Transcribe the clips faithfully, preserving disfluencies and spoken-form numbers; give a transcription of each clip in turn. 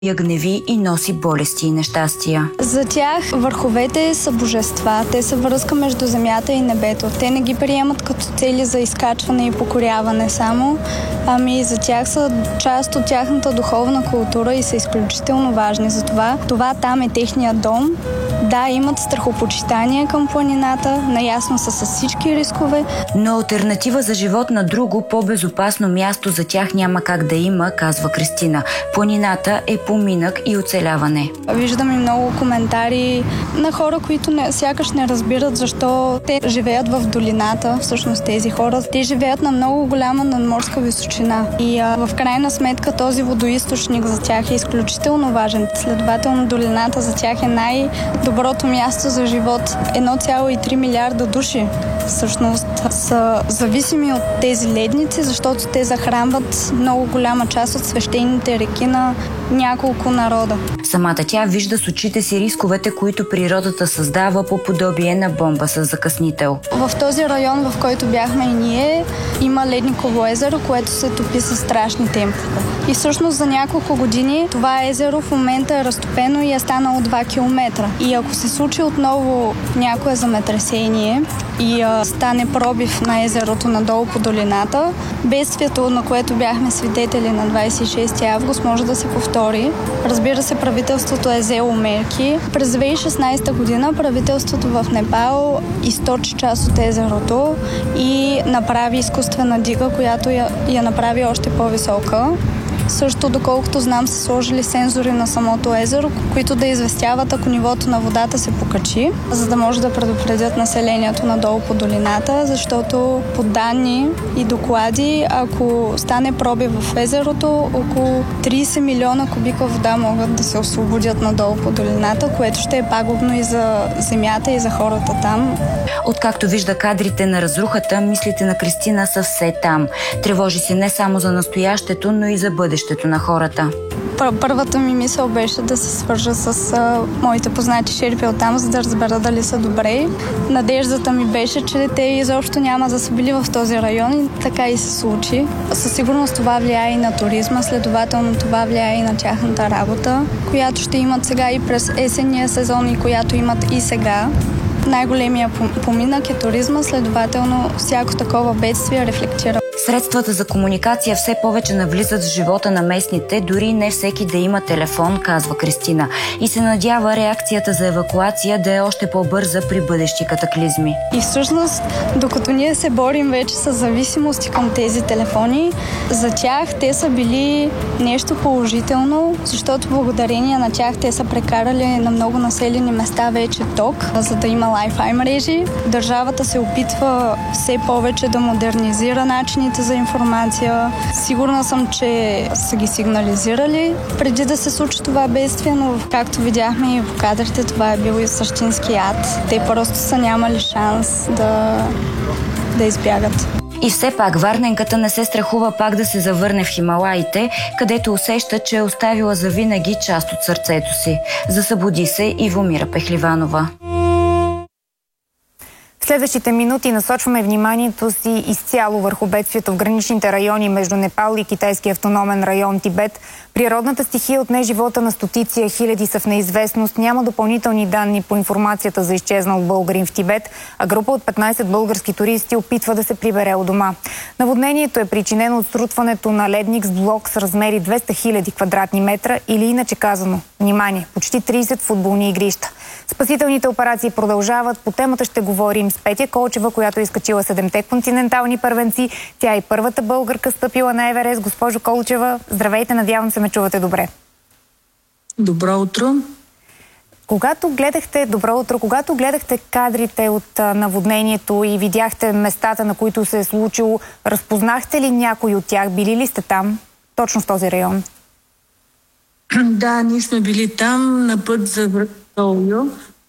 я гневи и носи болести и нещастия. За тях върховете са божества. Те са връзка между земята и небето. Те не ги приемат като цели за изкачване и покоряване само, ами за тях са част от тяхната духовна култура и са изключително важни. Затова това там е техният дом. Да, имат страхопочитание към планината, наясно са с всички рискове. Но алтернатива за живот на друго, по-безопасно място за тях няма как да има, казва Кристина. Планината е поминък и оцеляване. Виждам и много коментари на хора, които не, сякаш не разбират защо те живеят в долината. Всъщност тези хора, те живеят на много голяма надморска височина. И а, в крайна сметка този водоизточник за тях е изключително важен. Следователно долината за тях е най-доброто място за живот. едно цяло и три милиарда души всъщност са зависими от тези ледници, защото те захранват много голяма част от свещените реки на няколко народа. Самата тя вижда с очите си рисковете, които природата създава по подобие на бомба с закъснител. В този район, в който бяхме и ние, има ледниково езеро, което се топи със страшни темпове. И всъщност за няколко години това езеро в момента е разтопено и е станало два километра. И ако се случи отново някое земетресение и а, стане пробив на езерото надолу по долината, бедствието, на което бяхме свидетели на двадесет и шести август, може да се повтори. Разбира се, правителството е взело мерки. През две хиляди и шестнадесета година правителството в Непал източи част от езерото и направи изкуствена дига, която я, я направи още по-висока. Също, доколкото знам, са сложили сензори на самото езеро, които да известяват, ако нивото на водата се покачи, за да може да предупредят населението надолу по долината, защото по данни и доклади, ако стане пробив в езерото, около тридесет милиона кубика вода могат да се освободят надолу по долината, което ще е пагубно и за земята, и за хората там. Откакто вижда кадрите на разрухата, мислите на Кристина са все там. Тревожи се не само за настоящето, но и за бъдещето на хората. Първата ми мисъл беше да се свържа с а, моите познати шерпи оттам, за да разбера дали са добре. Надеждата ми беше, че те изобщо няма да са били в този район и така и се случи. Със сигурност това влияе и на туризма, следователно това влияе и на тяхната работа, която ще имат сега и през есенния сезон и която имат и сега. Най-големия поминък е туризма, следователно всяко такова бедствие рефлектира. Средствата за комуникация все повече навлизат в живота на местните, дори не всеки да има телефон, казва Кристина, и се надява реакцията за евакуация да е още по-бърза при бъдещи катаклизми. И всъщност, докато ние се борим вече с зависимости към тези телефони, за тях те са били нещо положително, защото благодарение на тях те са прекарали на много населени места вече ток, за да има Wi-Fi мрежи. Държавата се опитва все повече да модернизира начините за информация. Сигурна съм, че са ги сигнализирали преди да се случи това бедствие, но както видяхме и в кадрите, това е бил и същински ад. Те просто са нямали шанс да, да избягат. И все пак варненката не се страхува пак да се завърне в Хималаите, където усеща, че е оставила завинаги част от сърцето си. Засъбуди се Ивомира Пехливанова. В следващите минути насочваме вниманието си изцяло върху бедствието в граничните райони между Непал и китайски автономен район Тибет. Природната стихия отне живота на стотици, хиляди са в неизвестност. Няма допълнителни данни по информацията за изчезнал българин в Тибет, а група от петнадесет български туристи опитва да се прибере у дома. Наводнението е причинено от срутването на ледник с блок с размери двеста хиляди квадратни метра или иначе казано, внимание, почти тридесет футболни игрища. Спасителните операции продължават. По темата ще говорим с Петя Колчева, която е изкачила седемте континентални първенци. Тя е първата българка стъпила на Еверест. Госпожо Колчева, здравейте, надявам се ме чувате добре. Добро утро. Когато гледахте, добро утро, когато гледахте кадрите от наводнението и видяхте местата, на които се е случило, разпознахте ли някой от тях? Били ли сте там, точно в този район? Да, ние сме били там на път за Връхтолио,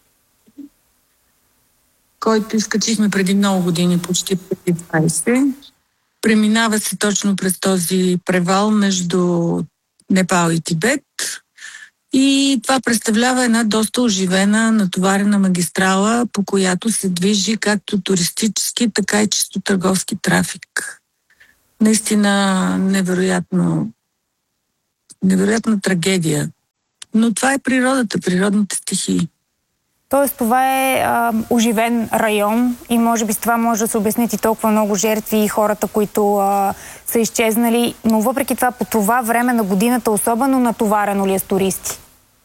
който изкачихме преди много години, почти преди двадесет. Преминава се точно през този превал между Непал и Тибет. И това представлява една доста оживена, натоварена магистрала, по която се движи както туристически, така и чисто търговски трафик. Наистина невероятно, невероятна трагедия Но това е природата, природните стихии. Тоест това е а, оживен район и може би с това може да се обяснят и толкова много жертви и хората, които а, са изчезнали, но въпреки това по това време на годината особено натоварено ли е с туристи?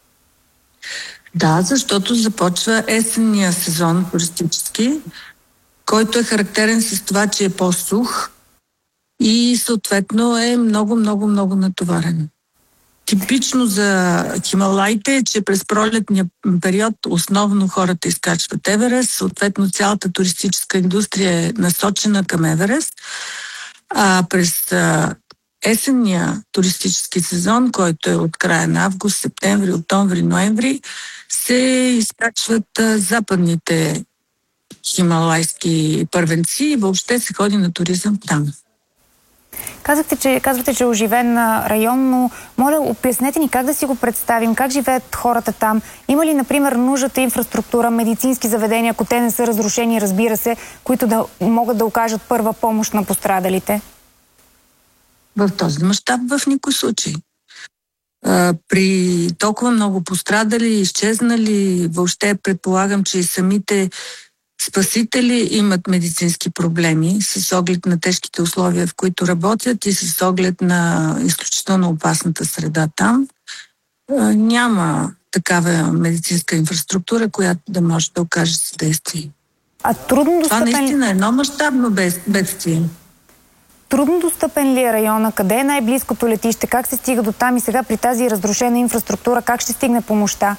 Да, защото започва есенния сезон туристически, който е характерен с това, че е по-сух и съответно е много, много, много натоварен. Типично за Хималаите е, че през пролетния период основно хората изкачват Еверест, съответно цялата туристическа индустрия е насочена към Еверест, а през а, есенния туристически сезон, който е от края на август, септември, октомври, ноември, се изкачват а, западните хималайски първенци и въобще се ходи на туризъм там. Казахте, че, казвате, че е оживен район, но моля, обяснете ни как да си го представим, как живеят хората там. Има ли, например, нуждата инфраструктура, медицински заведения, ако те не са разрушени, разбира се, които да могат да окажат първа помощ на пострадалите? В този мащаб в никой случай. А, при толкова много пострадали, изчезнали, въобще предполагам, че и самите спасители имат медицински проблеми с оглед на тежките условия, в които работят и с оглед на изключително опасната среда там. Няма такава медицинска инфраструктура, която да може да окаже съдействие. А трудно достъпен... Това наистина е едно мащабно бедствие. Трудно достъпен ли е района? Къде е най-близкото летище? Как се стига до там и сега при тази разрушена инфраструктура? Как ще стигне помощта?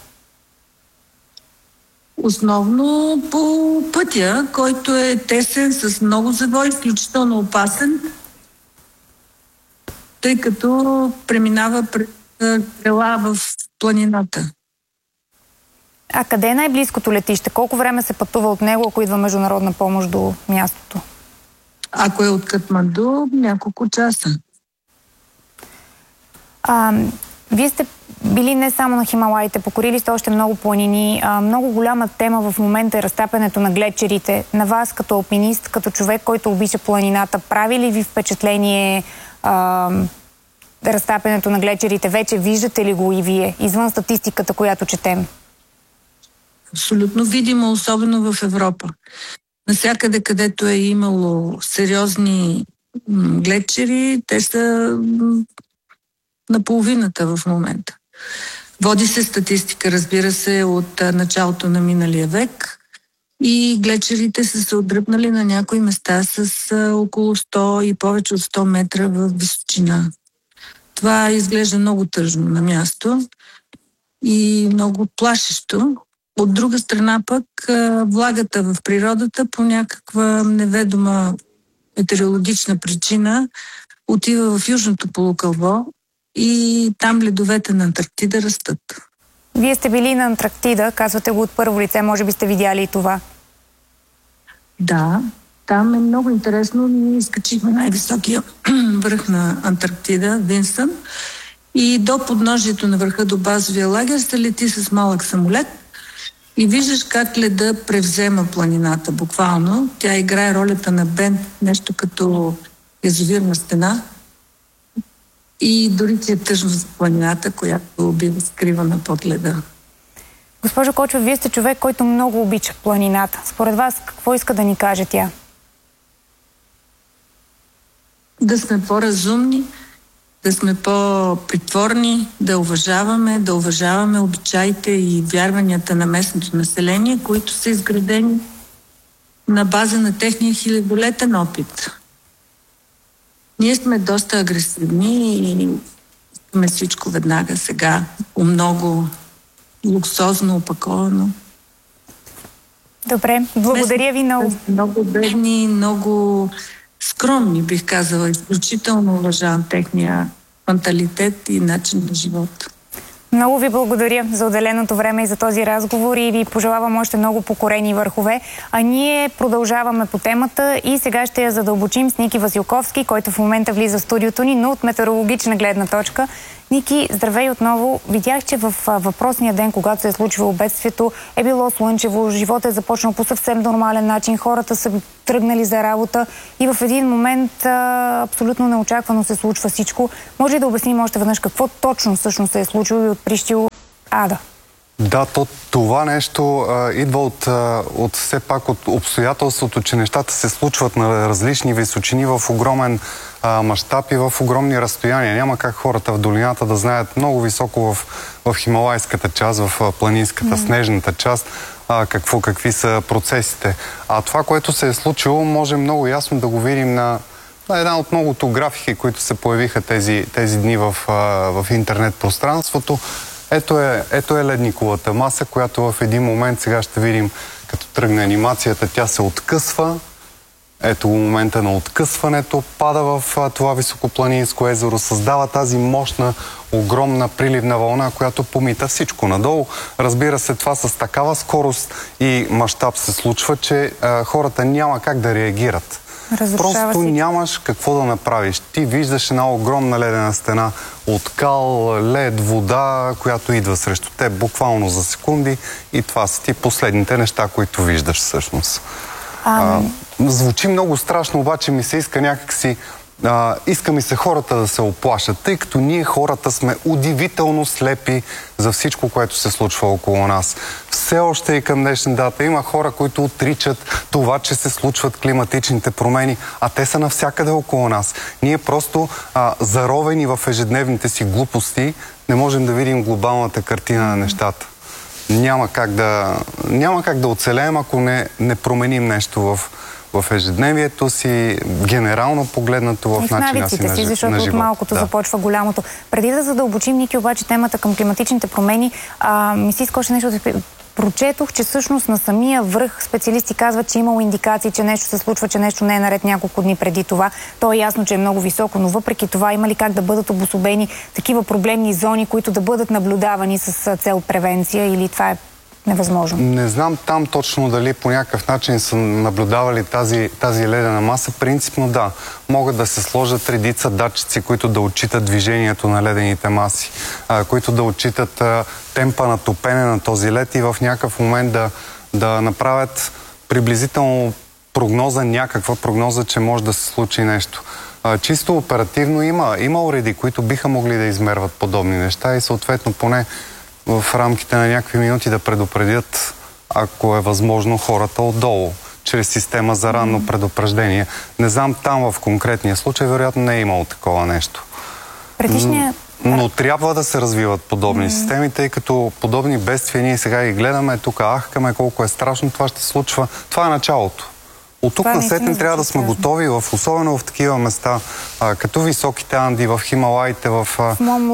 Основно по пътя, който е тесен, с много завой, изключително опасен, тъй като преминава през села в планината. А къде е най-близкото летище? Колко време се пътува от него, ако идва международна помощ до мястото? Ако е от Катманду, няколко часа. А, вие сте били не само на Хималаите, покорили сте още много планини. А, много голяма тема в момента е разтапянето на глечерите. На вас като алпинист, като човек, който обича планината, прави ли ви впечатление а, разтапянето на глечерите? Вече виждате ли го и вие, извън статистиката, която четем? Абсолютно видимо, особено в Европа. Насякъде, където е имало сериозни глечери, те са на половината в момента. Води се статистика, разбира се, от началото на миналия век и глечерите са се отдръпнали на някои места с около сто и повече от сто метра в височина. Това изглежда много тъжно на място и много плашещо. От друга страна пък влагата в природата по някаква неведома метеорологична причина отива в южното полукълбо и там ледовете на Антарктида растат. Вие сте били на Антарктида, казвате го от първо лице, може би сте видяли и това. Да, там е много интересно. Ние изкачихме най-високия връх на Антарктида, Винсън, и до подножието на върха до базовия лагер се лети с малък самолет и виждаш как леда превзема планината буквално. Тя играе ролята на бент, нещо като язовирна стена. И дори ти е тъжно за планината, която бива скривана под леда. Госпожо Кочева, вие сте човек, който много обича планината. Според вас, какво иска да ни каже тя? Да сме по-разумни, да сме по-притворни, да уважаваме, да уважаваме обичаите и вярванията на местното население, които са изградени на база на техния хилядолетен опит. Ние сме доста агресивни и искаме всичко веднага сега, много луксозно опаковано. Добре, благодаря ви много. Много бедни, много скромни, бих казала. Изключително уважавам техния менталитет и начин на живот. Много ви благодаря за отделеното време и за този разговор и ви пожелавам още много покорени върхове. А ние продължаваме по темата и сега ще я задълбочим с Ники Василковски, който в момента влиза в студиото ни, но от метеорологична гледна точка. Ники, здравей отново. Видях, че в въпросния ден, когато се е случвало бедствието, е било слънчево, животът е започнал по съвсем нормален начин, хората са тръгнали за работа и в един момент а, абсолютно неочаквано се случва всичко. Може ли да обясним още веднъж какво точно всъщност се е случило и отприщило ада. Да, то, това нещо а, идва от, а, от все пак от обстоятелството, че нещата се случват на различни височини в огромен мащаб и в огромни разстояния. Няма как хората в долината да знаят много високо в, в хималайската част, в планинската, mm. снежната част, а, какво, какви са процесите. А това, което се е случило, може много ясно да го видим на, на една от многото графики, които се появиха тези, тези дни в, а, в интернет пространството. Ето е, ето е ледниковата маса, която в един момент, сега ще видим, като тръгне анимацията, тя се откъсва. Ето го момента на откъсването, пада в а, това високопланинско езеро, създава тази мощна, огромна приливна вълна, която помита всичко надолу. Разбира се, това с такава скорост и мащаб се случва, че а, хората няма как да реагират. Просто си. Нямаш какво да направиш. Ти виждаш една огромна ледена стена от кал, лед, вода, която идва срещу теб буквално за секунди и това са ти последните неща, които виждаш всъщност. А, звучи много страшно, обаче ми се иска някакси, а, иска ми се хората да се оплашат, тъй като ние хората сме удивително слепи за всичко, което се случва около нас. Все още и към днешна дата има хора, които отричат това, че се случват климатичните промени, а те са навсякъде около нас. Ние просто а, заровени в ежедневните си глупости не можем да видим глобалната картина на нещата. Няма как да, няма как да оцелеем, ако не, не променим нещо в, в ежедневието си, генерално погледнато в начина си на, си, защото на живота. От малкото да. започва голямото. Преди да задълбочим, Ники, обаче темата към климатичните промени, а, ми си иска още нещо да прочетох, че всъщност на самия връх специалисти казват, че имало индикации, че нещо се случва, че нещо не е наред няколко дни преди това. То е ясно, че е много високо, но въпреки това има ли как да бъдат обособени такива проблемни зони, които да бъдат наблюдавани с цел превенция, или това е невъзможно? Не знам там точно дали по някакъв начин са наблюдавали тази, тази ледена маса. Принципно да. Могат да се сложат редица датчици, които да отчитат движението на ледените маси, а, които да отчитат а, темпа на топене на този лед и в някакъв момент да, да направят приблизително прогноза, някаква прогноза, че може да се случи нещо. А, чисто оперативно има, има уреди, които биха могли да измерват подобни неща и съответно поне в рамките на някакви минути да предупредят, ако е възможно, хората отдолу, чрез система за ранно предупреждение. Не знам там в конкретния случай, вероятно не е имало такова нещо. Предишния... Но, но трябва да се развиват подобни mm. системи, тъй като подобни бедствия ние сега ги гледаме, тук ахкаме колко е страшно, това ще се случва. Това е началото. От тук насетне трябва да сме готови, в, особено в такива места, а, като високите Анди, в Хималаите, в, в,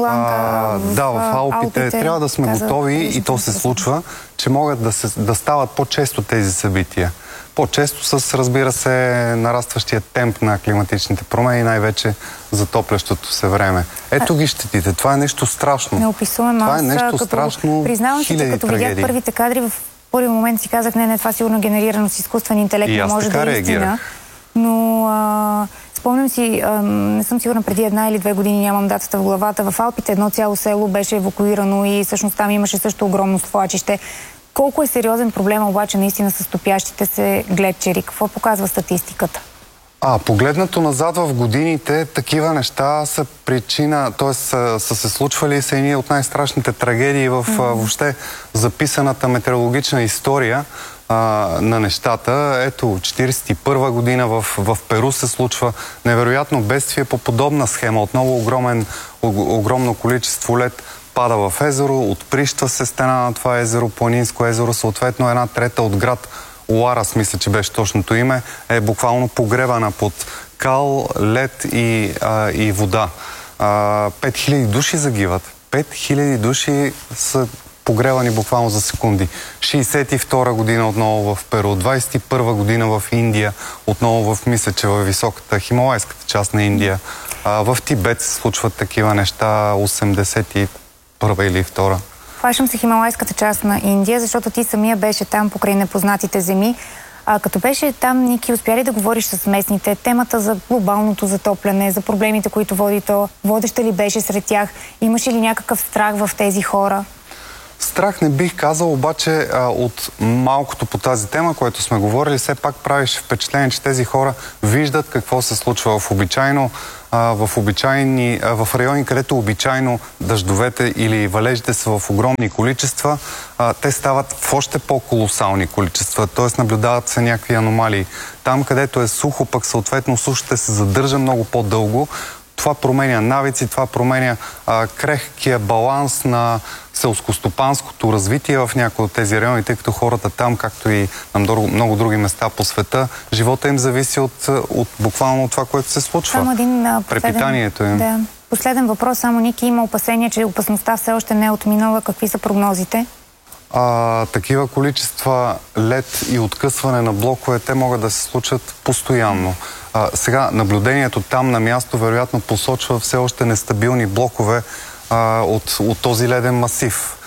а, в, да, в Алпите. Алпите трябва да сме каза, готови и то се случва, че могат да, се, да стават по-често тези събития. По-често с, разбира се, нарастващия темп на климатичните промени, най-вече затоплящото се време. Ето ги щетите. Това е нещо страшно. Неописуемо. Това е нещо като, страшно. Признавам се, че като видях първите кадри, в първи момент си казах, не, не, това сигурно генерирано с изкуствен интелект, не може да е истина. Но а, спомням си, а, не съм сигурна, преди една или две години, нямам датата в главата, в Алпите едно цяло село беше евакуирано и всъщност там имаше също огромно свлачище. Колко е сериозен проблем обаче наистина с топящите се гледчери? Какво показва статистиката? А, погледнато назад в годините, такива неща са причина, т.е. са, са се случвали са едни от най-страшните трагедии в mm-hmm. въобще записаната метеорологична история а, на нещата. Ето, четиридесет и първа година в, в Перу се случва невероятно бедствие по подобна схема. Отново огромен, огромно количество лед пада в езеро, отприщва се стена на това езеро, планинско езеро, съответно една трета от град Уарас, мисля, че беше точното име, е буквално погребана под кал, лед и, а, и вода. пет хиляди души загиват. пет хиляди души са погребани буквално за секунди. шейсет и втора година отново в Перу, двадесет и първа година в Индия, отново в, мисля, че във високата хималайската част на Индия. А, в Тибет се случват такива неща, осемдесет и първа или втора. Хващам се хималайската част на Индия, защото ти самия беше там покрай непознатите земи. А като беше там, Ники, успя ли да говориш с местните? Темата за глобалното затопляне, за проблемите, които води то, водеща ли беше сред тях? Имаше ли някакъв страх в тези хора? Страх не бих казал, обаче а, от малкото по тази тема, което сме говорили, все пак правиш впечатление, че тези хора виждат какво се случва в обичайно а, в, обичайни, а, в райони, където обичайно дъждовете или валежите са в огромни количества, а, те стават в още по-колосални количества, т.е. наблюдават се някакви аномалии. Там, където е сухо, пък съответно сушата се задържа много по-дълго. Това променя навици, това променя а, крехкия баланс на селскостопанското развитие в някои от тези райони, тъй като хората там, както и на много, много други места по света, живота им зависи от, от буквално от това, което се случва. Само един а, последен, препитанието им. Да. Последен въпрос, само Ники, има опасения, че опасността все още не е отминала. Какви са прогнозите? А, такива количества лед и откъсване на блокове, те могат да се случат постоянно. А, сега, наблюдението там на място вероятно посочва все още нестабилни блокове а, от, от този леден масив.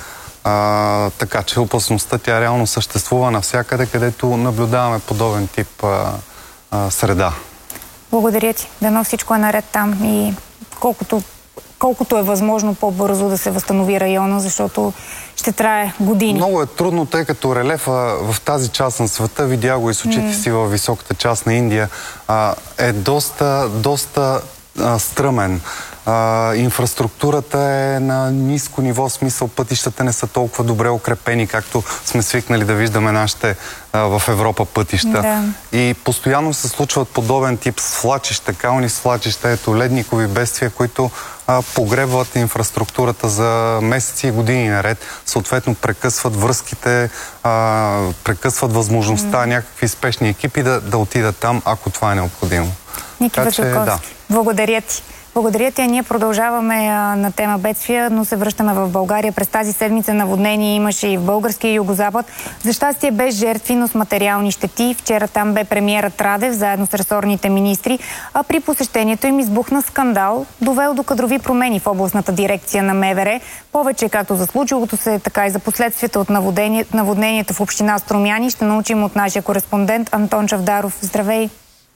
А, така че опасността тя реално съществува навсякъде, където наблюдаваме подобен тип а, а, среда. Благодаря ти. Дано всичко е наред там и колкото колкото е възможно по-бързо да се възстанови района, защото ще трае години. Много е трудно, тъй като релефа в тази част на света, видя го и с очите си във високата част на Индия, е доста, доста а, стръмен. А, инфраструктурата е на ниско ниво, смисъл пътищата не са толкова добре укрепени, както сме свикнали да виждаме нашите а, в Европа пътища. Да. И постоянно се случват подобен тип свлачища, кални свлачища, ето ледникови бедствия, които а, погребват инфраструктурата за месеци и години наред, съответно прекъсват връзките, а, прекъсват възможността mm. някакви спешни екипи да, да отидат там, ако това е необходимо. Ники Василковски, да. Благодаря ти. Благодаря ти. Ние продължаваме а, на тема бедствия, но се връщаме в България. През тази седмица наводнение имаше и в българския югозапад. За щастие без жертви, но с материални щети. Вчера там бе премиерът Радев, заедно с ресорните министри, а при посещението им избухна скандал, довел до кадрови промени в областната дирекция на МВР. Повече както за случилото се, така и за последствията от наводнение, наводнението в община Струмяни ще научим от нашия кореспондент Антон Чавдаров. Здравей!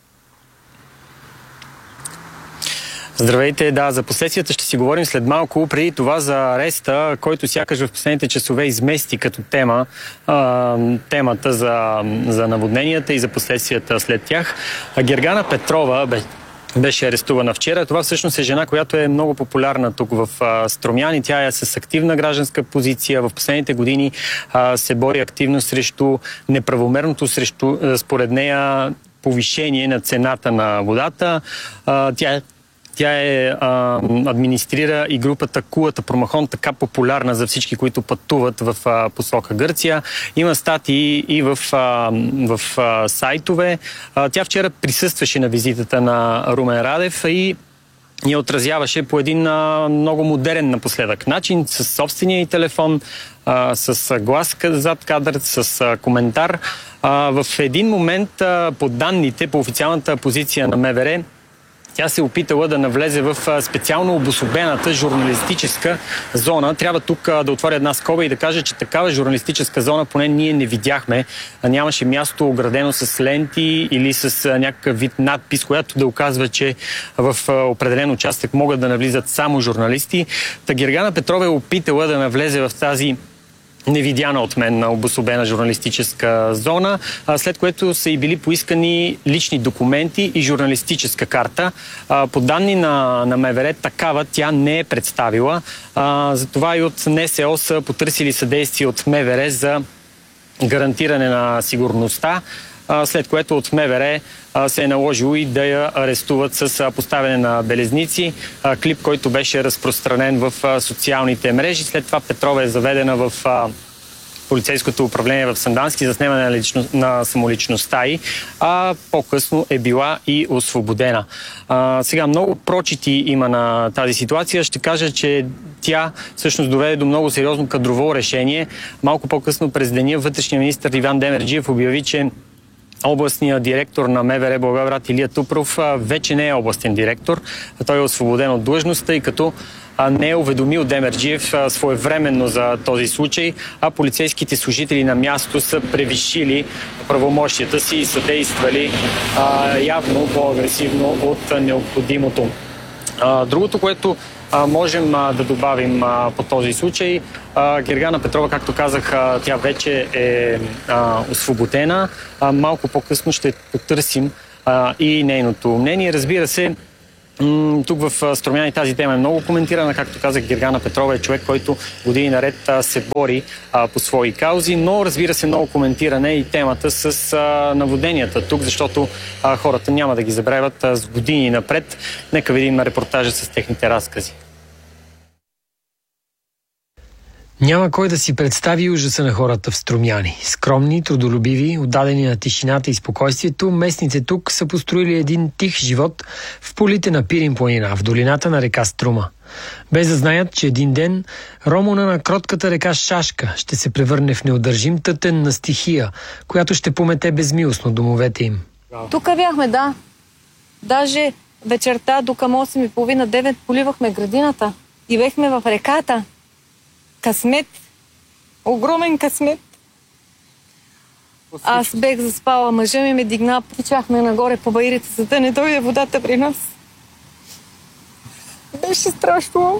Здравейте, да, за последствията ще си говорим след малко. Преди това за ареста, който сякаш в последните часове измести като тема а, темата за, за наводненията и за последствията след тях. А Гергана Петрова бе, беше арестувана вчера. Това всъщност е жена, която е много популярна тук в а, Струмяни. Тя е с активна гражданска позиция. В последните години а, се бори активно срещу неправомерното, срещу, а, според нея, повишение на цената на водата. А, тя е Тя е, а, администрира и групата Кулата Промахон, така популярна за всички, които пътуват в а, посока Гърция. Има статии и в, а, в а, сайтове. А, тя вчера присъстваше на визитата на Румен Радев и я отразяваше по един а, много модерен напоследък начин, с собствения и телефон, а, с глас зад кадър, с а, коментар. А, в един момент, а, по данните, по официалната позиция на МВР, тя се опитала да навлезе в специално обособената журналистическа зона. Трябва тук да отворя една скоба и да кажа, че такава журналистическа зона поне ние не видяхме. Нямаше място оградено с ленти или с някакъв вид надпис, която да оказва, че в определен участък могат да навлизат само журналисти. Та Гергана Петрова е опитала да навлезе в тази невидяна от мен на обособена журналистическа зона, след което са и били поискани лични документи и журналистическа карта. По данни на, на МВР, такава тя не е представила. Затова и от НСО са потърсили съдействие от МВР за гарантиране на сигурността, след което от МВР се е наложило и да я арестуват с поставяне на белезници. Клип, който беше разпространен в социалните мрежи. След това Петрова е заведена в полицейското управление в Сандански за снемане на, лично, на самоличността й, а по-късно е била и освободена. А, сега много прочити има на тази ситуация. Ще кажа, че тя всъщност доведе до много сериозно кадрово решение. Малко по-късно през деня вътрешния министър Иван Демерджиев обяви, че областният директор на МВР Благоевград Илия Тупров вече не е областен директор. Той е освободен от длъжността и като не е уведомил Демерджиев своевременно за този случай, а полицейските служители на място са превишили правомощията си и са действали а, явно по-агресивно от необходимото. А, другото, което а, можем а, да добавим а, по този случай, а, Гергана Петрова, както казах, а, тя вече е а, освободена. А, малко по-късно ще потърсим а, и нейното мнение. Разбира се, Тук в Струмяни тази тема е много коментирана. Както казах, Гергана Петрова е човек, който години наред се бори а, по свои каузи, но разбира се, много коментирана е и темата с а, наводненията тук, защото а, хората няма да ги забравят а, с години напред. Нека видим на репортажа с техните разкази. Няма кой да си представи ужаса на хората в Струмяни. Скромни, трудолюбиви, отдадени на тишината и спокойствието, местните тук са построили един тих живот в полите на Пирин планина, в долината на река Струма. Без да знаят, че един ден ромона на кротката река Шашка ще се превърне в неудържим тътен на стихия, която ще помете безмилостно домовете им. Тук бяхме, да. Даже вечерта до към осем и половина девет поливахме градината и бехме в реката. Късмет. Огромен късмет. Аз бех заспала, мъжа ми ме дигна, потичахме нагоре по баирите, за да не дойде водата при нас. Беше страшно.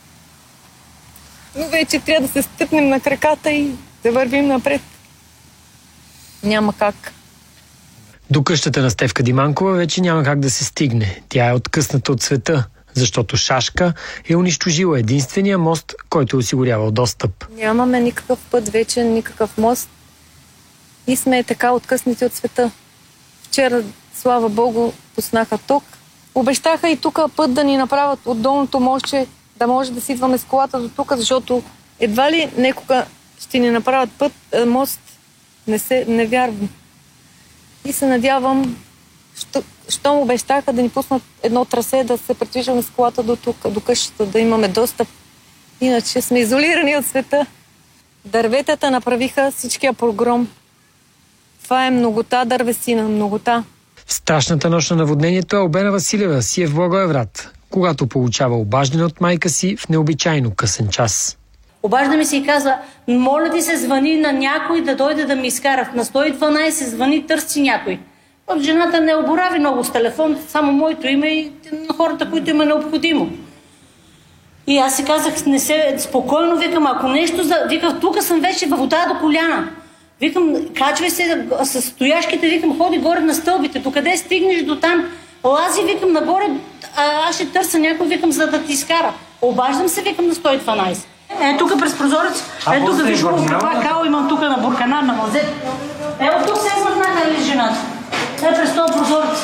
Но вече трябва да се стъпнем на краката и да вървим напред. Няма как. До къщата на Стефка Диманкова вече няма как да се стигне. Тя е откъсната от света, защото Шашка е унищожила единствения мост, който е осигурявал достъп. Нямаме никакъв път вече, никакъв мост и сме така откъснати от света. Вчера, слава Богу, пуснаха ток. Обещаха и тук път да ни направят от долното мостче, да може да си идваме с колата до тук, защото едва ли некога ще ни направят път, мост, не, се, не вярвам. И се надявам, що, щом обещаха да ни пуснат едно трасе, да се придвижваме с колата до тук, до къщата, да имаме достъп. Иначе сме изолирани от света. Дърветата направиха всичкия прогром. Това е многота дървесина, многота. В страшната нощ на наводнението Албена Василева си е в Благоевград, когато получава обаждане от майка си в необичайно късен час. Обажда ми се и казва: моля ти се, звъни на някой да дойде да ми изкара. На сто и дванайсет звъни, търси някой. Жената не оборави много с телефон, само моето име и на хората, които им е необходимо. И аз си казах, не се, спокойно, викам, ако нещо, за... викам, тук съм вече във вода до коляна. Викам, качвай се с стояшките, викам, ходи горе на стълбите, докъде стигнеш до там, лази, викам, нагоре, а, аз ще търся някой, викам, за да ти изкара. Обаждам се, викам, на сто и дванайсет. Е, тук през прозорец, е, тук виж каква као имам тук на буркана, на мазет. Е, от тук се измъкнаха ли жената? Е, през този прозорец.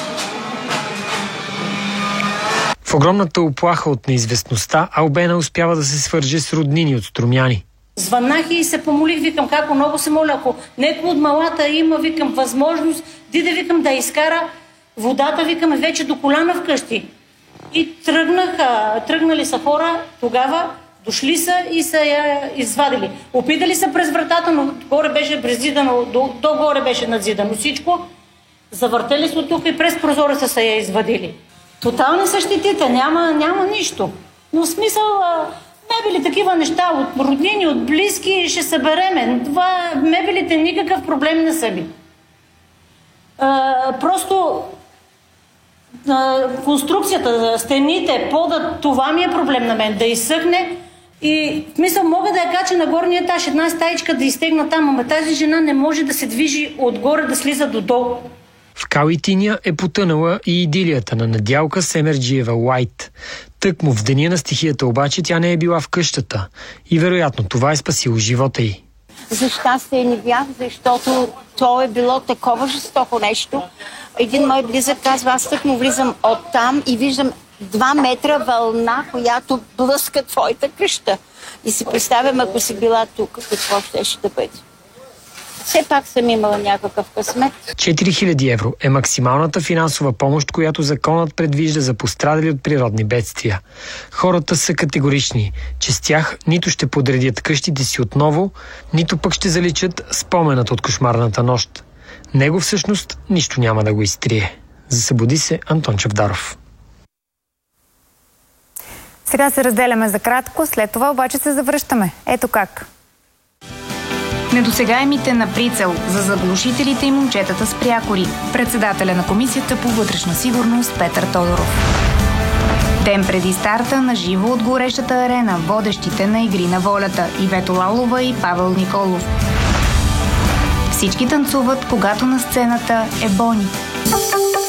В огромната оплаха от неизвестността Албена успява да се свърже с роднини от Струмяни. Звъннах и се помолих, викам, како много се моля, ако некой от малата има, викам, възможност, диде, викам, да изкара водата, викам, вече до коляна вкъщи. И тръгнаха, тръгнали са хора тогава, дошли са и са я извадили. Опитали са през вратата, но горе беше брезидано, до, до горе беше надзидано всичко. Завъртели са от тук и през прозореца са я извадили. Тотални са щетите, няма, няма нищо. Но в смисъл, мебели, такива неща от роднини, от близки ще събереме. Това, мебелите никакъв проблем не са ми. А, просто а, конструкцията, стените, подът, това ми е проблем на мен, да изсъхне. И в смисъл, мога да я кача на горния етаж, една стаичка да изтегна там, ама тази жена не може да се движи отгоре, да слиза додолу. В Калитиня е потънала и идилията на Надялка Семерджиева Лайт. Тъкмо в деня на стихията обаче тя не е била в къщата и вероятно това е спасило живота й. За щастие не бях, защото то е било такова жестоко нещо. Един мой близък казва, аз тъкмо влизам оттам и виждам два метра вълна, която блъска твоята къща. И си представям, ако си била тук, какво щеше да бъде. Все пак съм имала някакъв късмет. четири хиляди евро е максималната финансова помощ, която законът предвижда за пострадали от природни бедствия. Хората са категорични, че с тях нито ще подредят къщите си отново, нито пък ще заличат споменът от кошмарната нощ. Него всъщност нищо няма да го изтрие. Засъбуди се Антон Чавдаров. Сега се разделяме за кратко, след това обаче се завръщаме. Ето как. Недосегаемите на прицел за заглушителите и момчетата с прякори. Председателя на Комисията по вътрешна сигурност Петър Тодоров. Ден преди старта на живо от горещата арена, водещите на Игри на волята Ивето Лалова и Павел Николов. Всички танцуват, когато на сцената е Бони.